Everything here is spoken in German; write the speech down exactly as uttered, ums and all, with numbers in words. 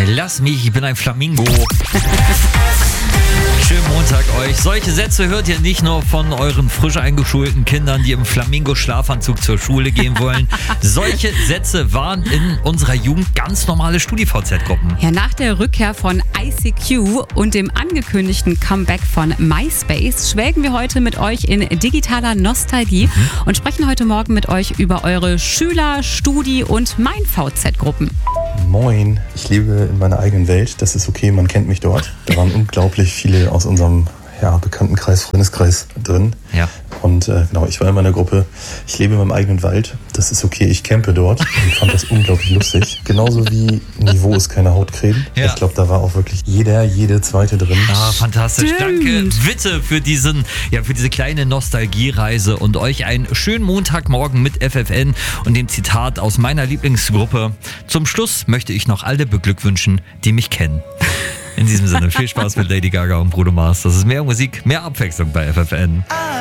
Lass mich, ich bin ein Flamingo. Schönen Montag euch. Solche Sätze hört ihr nicht nur von euren frisch eingeschulten Kindern, die im Flamingo-Schlafanzug zur Schule gehen wollen. Solche Sätze waren in unserer Jugend ganz normale StudiVZ Gruppen. Ja, nach der Rückkehr von I C Q und dem angekündigten Comeback von MySpace schwelgen wir heute mit euch in digitaler Nostalgie mhm. und sprechen heute Morgen mit euch über eure Schüler-, Studi- und Mein-V Z-Gruppen. Moin, ich lebe in meiner eigenen Welt, das ist okay, man kennt mich dort. Da waren unglaublich viele aus unserem ja, Bekanntenkreis, Freundeskreis drin. Ja. Und äh, genau, ich war in meiner Gruppe, ich lebe in meinem eigenen Wald, das ist okay, ich campe dort und fand das unglaublich lustig. Genauso wie Niveau ist keine Hautcreme. Ja. Ich glaube, da war auch wirklich jeder, jede zweite drin. Ah, fantastisch. Stimmt. Danke, Witte, für diesen, ja, für diese kleine Nostalgiereise und euch einen schönen Montagmorgen mit F F N und dem Zitat aus meiner Lieblingsgruppe. Zum Schluss möchte ich noch alle beglückwünschen, die mich kennen. In diesem Sinne, viel Spaß mit Lady Gaga und Bruno Mars. Das ist mehr Musik, mehr Abwechslung bei F F N.